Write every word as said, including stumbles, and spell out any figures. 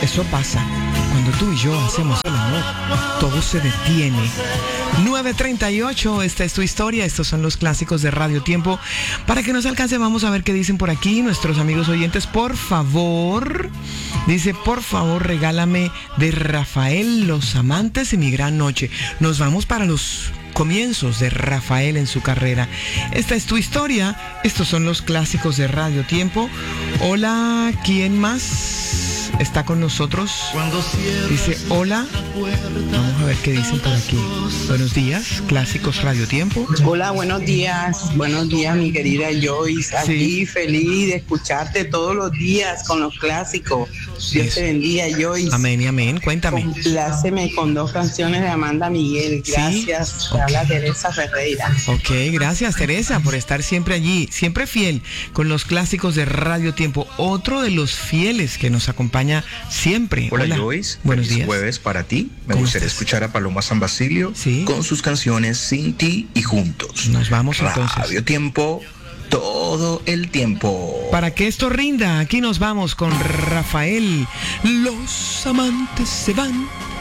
Eso pasa. Cuando tú y yo hacemos el amor, todo se detiene. nueve treinta y ocho, esta es tu historia. Estos son los clásicos de Radio Tiempo. Para que nos alcance, vamos a ver qué dicen por aquí nuestros amigos oyentes. Por favor, dice, por favor, regálame de Rafael, Los Amantes y Mi Gran Noche. Nos vamos para los comienzos de Rafael en su carrera. Esta es tu historia. Estos son los clásicos de Radio Tiempo. Hola, ¿quién más está con nosotros? Dice hola. Vamos a ver qué dicen por aquí. Buenos días, clásicos Radio Tiempo. Hola, buenos días. Buenos días, mi querida Joyce. Aquí sí, feliz de escucharte todos los días con los clásicos. Dios te bendiga, Joyce. Amén y amén. Cuéntame. Compláceme con dos canciones de Amanda Miguel. Gracias. ¿Sí? Okay. Habla Teresa Ferreira. Ok, gracias, Teresa, por estar siempre allí, siempre fiel con los clásicos de Radio Tiempo. Otro de los fieles que nos acompaña siempre. Hola, Hola. Joyce. Buenos Feliz días. Jueves para ti. Me gustaría estás? escuchar a Paloma San Basilio ¿Sí? con sus canciones Sin Ti y Juntos. Nos vamos entonces. Radio Tiempo, todo el tiempo. Para que esto rinda, aquí nos vamos con Rafael. Los amantes se van